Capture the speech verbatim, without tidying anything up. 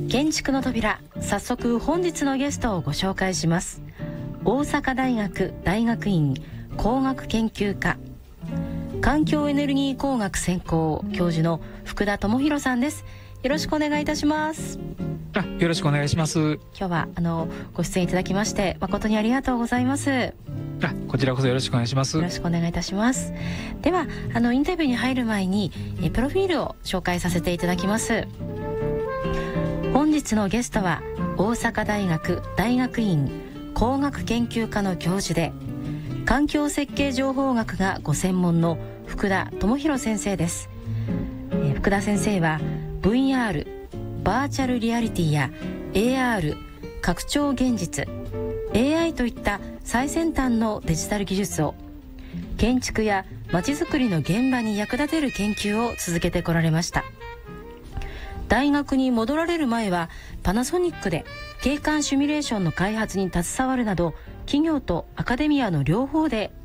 建築の扉、早速本日のゲストをご紹介します。大阪大学大学院工学研究科環境エネルギー工学専攻教授の福田智博さんです。よろしくお願いいたします。 あ、よろしくお願いします。 今日はあのご出演いただきまして誠にありがとうございます。 あ、こちらこそよろしくお願いします。 よろしくお願いいたします。ではあのインタビューに入る前にえプロフィールを紹介させていただきます。本日のゲストは大阪大学大学院工学研究科の教授で環境設計情報学がご専門の福田智博先生です。え福田先生は ブイアール バーチャルリアリティや エーアール 拡張現実 エーアイ といった最先端のデジタル技術を建築やまちづくりの現場に役立てる研究を続けてこられました。大学に戻られる前はパナソニックで景観シミュレーションの開発に携わるなど企業とアカデミアの両方で